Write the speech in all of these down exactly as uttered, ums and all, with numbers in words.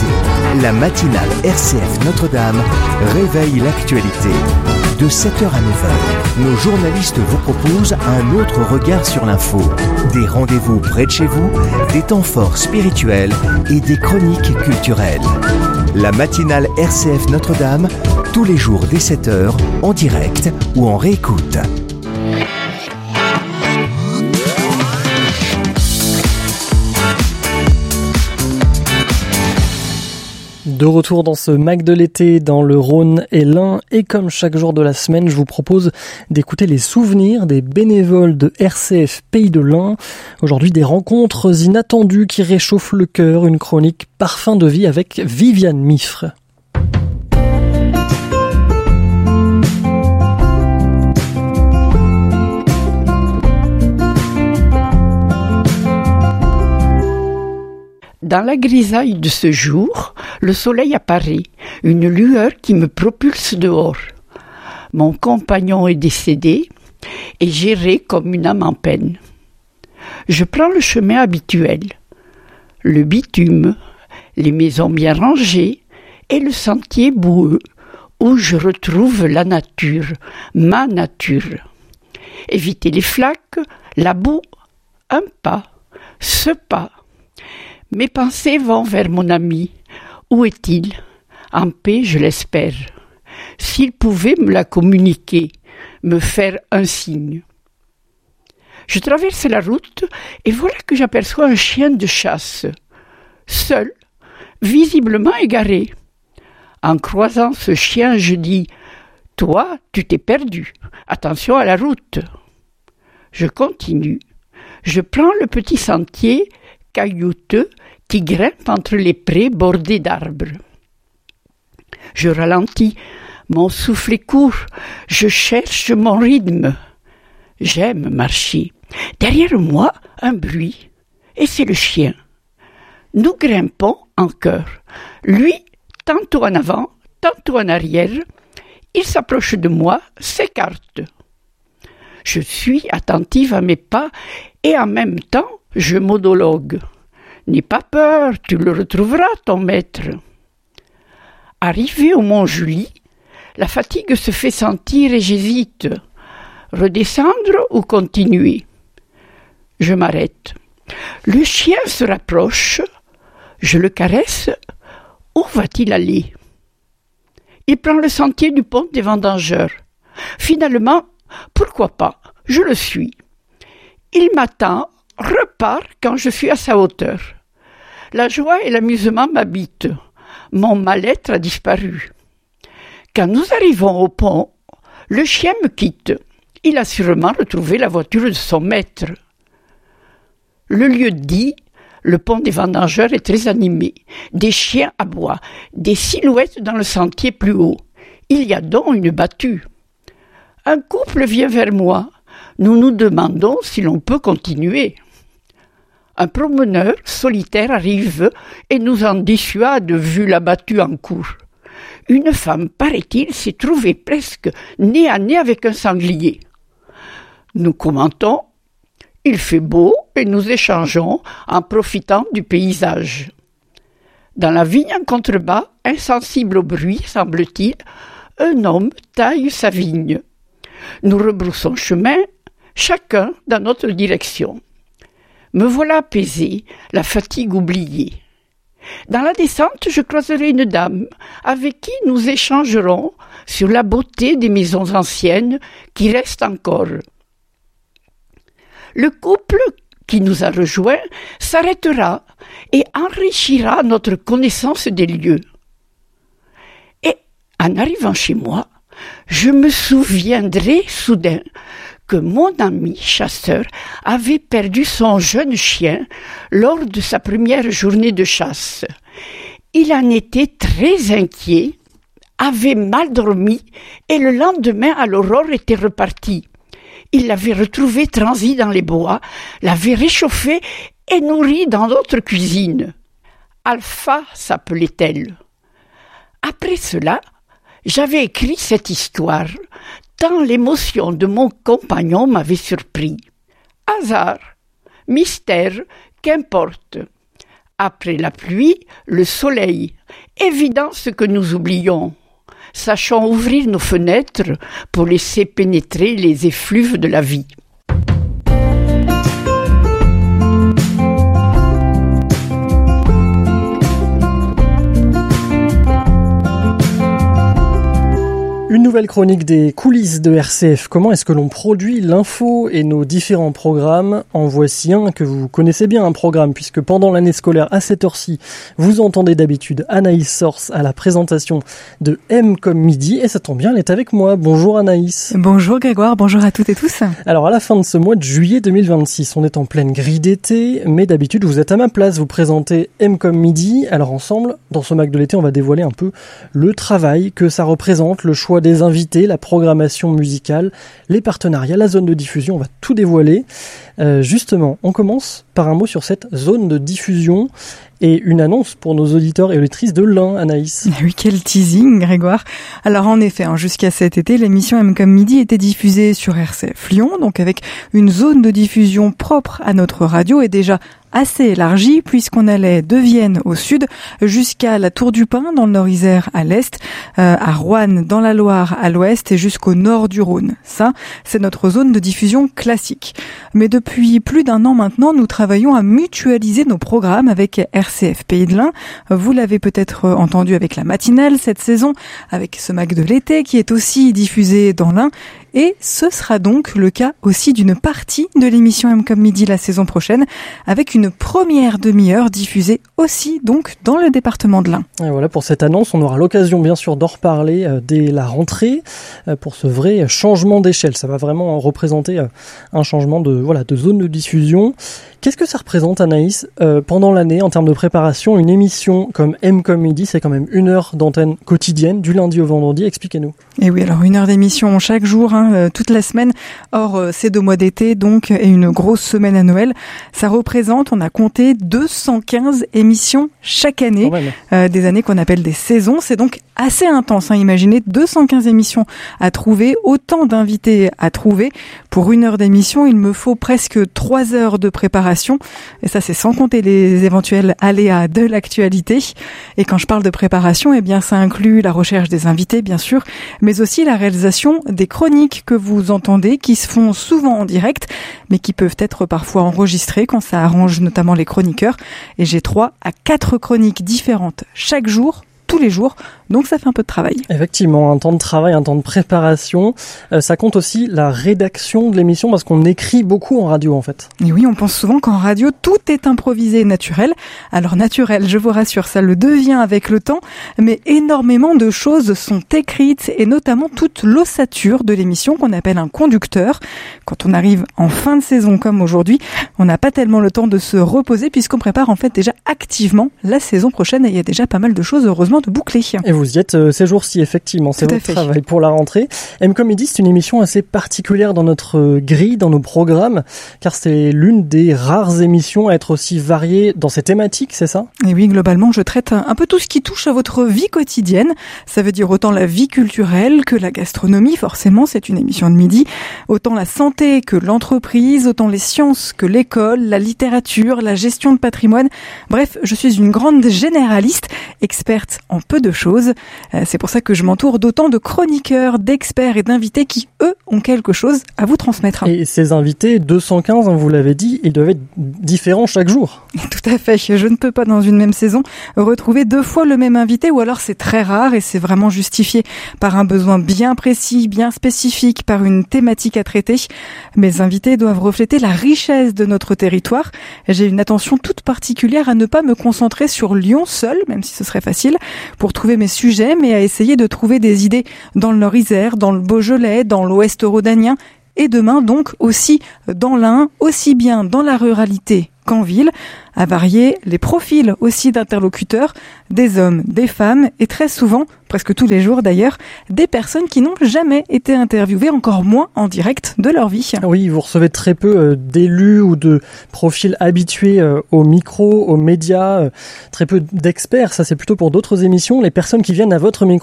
l'été, la matinale R C F Notre-Dame réveille l'actualité. De sept heures à neuf heures, nos journalistes vous proposent un autre regard sur l'info. Des rendez-vous près de chez vous, des temps forts spirituels et des chroniques culturelles. La matinale R C F Notre-Dame, tous les jours dès sept heures, en direct ou en réécoute. De retour dans ce Mac de l'été dans le Rhône et l'Ain, et comme chaque jour de la semaine, je vous propose d'écouter les souvenirs des bénévoles de R C F Pays de l'Ain. Aujourd'hui, des rencontres inattendues qui réchauffent le cœur, une chronique parfum de vie avec Viviane Mifre. Dans la grisaille de ce jour, le soleil apparaît, une lueur qui me propulse dehors. Mon compagnon est décédé et j'errai comme une âme en peine. Je prends le chemin habituel, le bitume, les maisons bien rangées et le sentier boueux où je retrouve la nature, ma nature. Éviter les flaques, la boue, un pas, ce pas. Mes pensées vont vers mon ami. Où est-il ? En paix, je l'espère. S'il pouvait me la communiquer, me faire un signe. Je traverse la route et voilà que j'aperçois un chien de chasse, seul, visiblement égaré. En croisant ce chien, je dis « Toi, tu t'es perdu. Attention à la route. » Je continue. Je prends le petit sentier caillouteux qui grimpe entre les prés bordés d'arbres. Je ralentis, mon souffle est court, je cherche mon rythme. J'aime marcher. Derrière moi, un bruit, et c'est le chien. Nous grimpons en chœur. Lui, tantôt en avant, tantôt en arrière. Il s'approche de moi, s'écarte. Je suis attentive à mes pas et en même temps, je monologue. N'aie pas peur, tu le retrouveras, ton maître. Arrivé au Mont Julie, la fatigue se fait sentir et j'hésite. Redescendre ou continuer ? Je m'arrête. Le chien se rapproche, je le caresse. Où va-t-il aller ? Il prend le sentier du pont des Vendangeurs. Finalement, pourquoi pas ? Je le suis. Il m'attend, repart quand je suis à sa hauteur. La joie et l'amusement m'habitent. Mon mal-être a disparu. Quand nous arrivons au pont, le chien me quitte. Il a sûrement retrouvé la voiture de son maître. Le lieu dit, le pont des Vendangeurs est très animé. Des chiens aboient, des silhouettes dans le sentier plus haut. Il y a donc une battue. Un couple vient vers moi. Nous nous demandons si l'on peut continuer. Un promeneur solitaire arrive et nous en dissuade vu la battue en cours. Une femme, paraît-il, s'est trouvée presque nez à nez avec un sanglier. Nous commentons. Il fait beau et nous échangeons en profitant du paysage. Dans la vigne en contrebas, insensible au bruit, semble-t-il, un homme taille sa vigne. Nous rebroussons chemin, chacun dans notre direction. Me voilà apaisé, la fatigue oubliée. Dans la descente, je croiserai une dame avec qui nous échangerons sur la beauté des maisons anciennes qui restent encore. Le couple qui nous a rejoints s'arrêtera et enrichira notre connaissance des lieux. Et en arrivant chez moi, je me souviendrai soudain que mon ami chasseur avait perdu son jeune chien lors de sa première journée de chasse. Il en était très inquiet, avait mal dormi et le lendemain à l'aurore était reparti. Il l'avait retrouvé transi dans les bois, l'avait réchauffé et nourri dans notre cuisine. Alpha s'appelait-elle. Après cela, j'avais écrit cette histoire, tant l'émotion de mon compagnon m'avait surpris. Hasard, mystère, qu'importe. Après la pluie, le soleil. Évidence que nous oublions. Sachons ouvrir nos fenêtres pour laisser pénétrer les effluves de la vie. Une nouvelle chronique des coulisses de R C F. Comment est-ce que l'on produit l'info et nos différents programmes? En voici un que vous connaissez bien, un programme, puisque pendant l'année scolaire, à cette heure-ci, vous entendez d'habitude Anaïs Source à la présentation de M comme midi, et ça tombe bien, elle est avec moi. Bonjour Anaïs. Bonjour Grégoire, bonjour à toutes et tous. Alors à la fin de ce mois de juillet deux mille vingt-six, on est en pleine grille d'été, mais d'habitude vous êtes à ma place, vous présentez M comme midi. Alors ensemble, dans ce Mac de l'été, on va dévoiler un peu le travail que ça représente, le choix des invités, la programmation musicale, les partenariats, la zone de diffusion, on va tout dévoiler. Euh, justement, on commence par un mot sur cette zone de diffusion et une annonce pour nos auditeurs et auditrices de l'Ain, Anaïs. Oui, quel teasing, Grégoire. Alors en effet, hein, jusqu'à cet été, l'émission M comme midi était diffusée sur R C F Lyon, donc avec une zone de diffusion propre à notre radio et déjà assez élargie puisqu'on allait de Vienne au sud jusqu'à la Tour du Pin dans le Nord-Isère à l'est, euh, à Roanne dans la Loire à l'ouest et jusqu'au nord du Rhône. Ça, c'est notre zone de diffusion classique. Mais depuis plus d'un an maintenant, nous travaillons à mutualiser nos programmes avec R C F Pays de l'Ain. Vous l'avez peut-être entendu avec la matinale cette saison, avec ce Mac de l'été qui est aussi diffusé dans l'Ain. Et ce sera donc le cas aussi d'une partie de l'émission M comme midi la saison prochaine, avec une première demi-heure diffusée aussi donc dans le département de l'Ain. Et voilà, pour cette annonce, on aura l'occasion bien sûr d'en reparler euh, dès la rentrée euh, pour ce vrai changement d'échelle. Ça va vraiment représenter euh, un changement de voilà de zone de diffusion. Qu'est-ce que ça représente, Anaïs, euh, pendant l'année en termes de préparation? Une émission comme M comme midi, c'est quand même une heure d'antenne quotidienne, du lundi au vendredi. Expliquez-nous. Et oui, alors une heure d'émission chaque jour, hein, euh, toute la semaine, hors euh, ces deux mois d'été, donc, et une grosse semaine à Noël. Ça représente, on a compté deux cent quinze émissions chaque année, euh, des années qu'on appelle des saisons. C'est donc assez intense, hein. Imaginez deux cent quinze émissions à trouver, autant d'invités à trouver. Pour une heure d'émission, il me faut presque trois heures de préparation. Et ça, c'est sans compter les éventuels aléas de l'actualité. Et quand je parle de préparation, eh bien, ça inclut la recherche des invités, bien sûr, mais aussi la réalisation des chroniques que vous entendez, qui se font souvent en direct, mais qui peuvent être parfois enregistrées quand ça arrange notamment les chroniqueurs. Et j'ai trois à quatre chroniques différentes chaque jour, tous les jours, donc ça fait un peu de travail. Effectivement, un temps de travail, un temps de préparation. Euh, ça compte aussi la rédaction de l'émission parce qu'on écrit beaucoup en radio en fait. Et oui, on pense souvent qu'en radio, tout est improvisé et naturel. Alors naturel, je vous rassure, ça le devient avec le temps, mais énormément de choses sont écrites et notamment toute l'ossature de l'émission qu'on appelle un conducteur. Quand on arrive en fin de saison comme aujourd'hui, on n'a pas tellement le temps de se reposer puisqu'on prépare en fait déjà activement la saison prochaine et il y a déjà pas mal de choses heureusement de boucler. Et vous y êtes euh, ces jours-ci, effectivement, c'est votre travail pour la rentrée. M comme midi, c'est une émission assez particulière dans notre grille, dans nos programmes, car c'est l'une des rares émissions à être aussi variée dans ses thématiques, c'est ça? Et oui, globalement, je traite un peu tout ce qui touche à votre vie quotidienne. Ça veut dire autant la vie culturelle que la gastronomie, forcément, c'est une émission de midi, autant la santé que l'entreprise, autant les sciences que l'école, la littérature, la gestion de patrimoine. Bref, je suis une grande généraliste, experte en peu de choses. C'est pour ça que je m'entoure d'autant de chroniqueurs, d'experts et d'invités qui, eux, ont quelque chose à vous transmettre. Et ces invités, deux cent quinze, vous l'avez dit, ils doivent être différents chaque jour. Tout à fait. Je ne peux pas, dans une même saison, retrouver deux fois le même invité, ou alors c'est très rare et c'est vraiment justifié par un besoin bien précis, bien spécifique, par une thématique à traiter. Mes invités doivent refléter la richesse de notre territoire. J'ai une attention toute particulière à ne pas me concentrer sur Lyon seul, même si ce serait facile, pour trouver mes sujets, mais à essayer de trouver des idées dans le Nord-Isère, dans le Beaujolais, dans l'Ouest rhodanien, et demain donc aussi dans l'Ain, aussi bien dans la ruralité qu'en ville, à varier les profils aussi d'interlocuteurs, des hommes, des femmes, et très souvent, presque tous les jours d'ailleurs, des personnes qui n'ont jamais été interviewées, encore moins en direct de leur vie. Oui, vous recevez très peu euh, d'élus ou de profils habitués euh, aux micros, aux médias, euh, très peu d'experts, ça c'est plutôt pour d'autres émissions. Les personnes qui viennent à votre micro,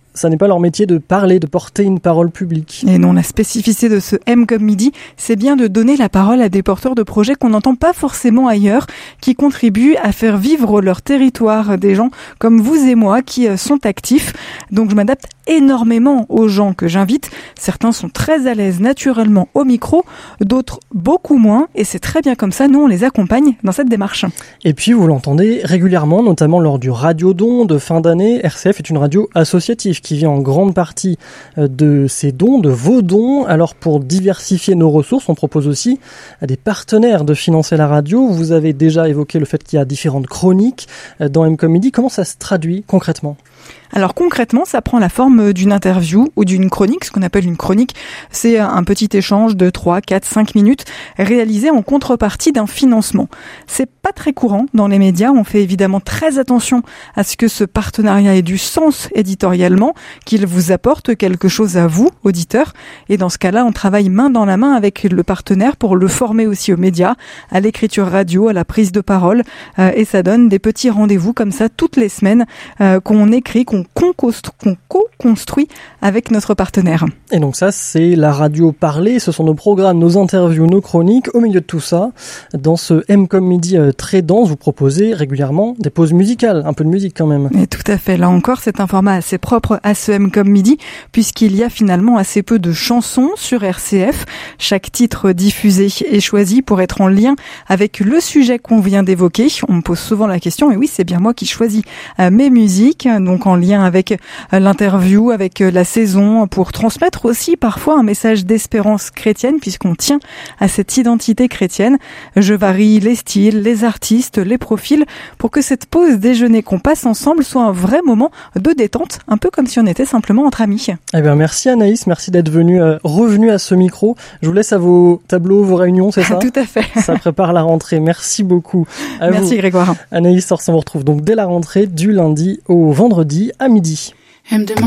ça n'est pas leur métier de parler, de porter une parole publique. Et non, la spécificité de ce M comme midi, c'est bien de donner la parole à des porteurs de projets qu'on n'entend pas forcément ailleurs, qui contribuent à faire vivre leur territoire, des gens comme vous et moi qui sont actifs. Donc je m'adapte énormément aux gens que j'invite. Certains sont très à l'aise naturellement au micro, d'autres beaucoup moins, et c'est très bien comme ça, nous on les accompagne dans cette démarche. Et puis vous l'entendez régulièrement, notamment lors du Radio-Don de fin d'année. R C F est une radio associative qui vit en grande partie de ses dons, de vos dons. Alors pour diversifier nos ressources, on propose aussi à des partenaires de financer la radio. Vous avez déjà évoqué le fait qu'il y a différentes chroniques dans M comme midi. Comment ça se traduit concrètement ? Alors concrètement, ça prend la forme d'une interview ou d'une chronique. Ce qu'on appelle une chronique, c'est un petit échange de trois, quatre, cinq minutes réalisé en contrepartie d'un financement. C'est pas très courant dans les médias. On fait évidemment très attention à ce que ce partenariat ait du sens éditorialement, qu'il vous apporte quelque chose à vous, auditeurs. Et dans ce cas-là, on travaille main dans la main avec le partenaire pour le former aussi aux médias, à l'écriture radio, à la prise de parole. Euh, et ça donne des petits rendez-vous comme ça toutes les semaines euh, qu'on écrit, qu'on qu'on co-construit avec notre partenaire. Et donc ça, c'est la radio parlée, ce sont nos programmes, nos interviews, nos chroniques. Au milieu de tout ça, dans ce M comme midi très dense, vous proposez régulièrement des pauses musicales, un peu de musique quand même. Et tout à fait, là encore, c'est un format assez propre à ce M comme midi, puisqu'il y a finalement assez peu de chansons sur R C F. Chaque titre diffusé est choisi pour être en lien avec le sujet qu'on vient d'évoquer. On me pose souvent la question, et oui, c'est bien moi qui choisis mes musiques, donc en lien avec l'interview, avec la saison, pour transmettre aussi parfois un message d'espérance chrétienne, puisqu'on tient à cette identité chrétienne. Je varie les styles, les artistes, les profils, pour que cette pause déjeuner qu'on passe ensemble soit un vrai moment de détente, un peu comme si on était simplement entre amis. Eh bien, merci Anaïs, merci d'être venue, euh, revenue à ce micro. Je vous laisse à vos tableaux, vos réunions, c'est ça ? Tout à fait. Ça prépare la rentrée. Merci beaucoup. À merci vous. Grégoire. Anaïs Orson, on vous retrouve donc dès la rentrée, du lundi au vendredi à midi. Elle me demande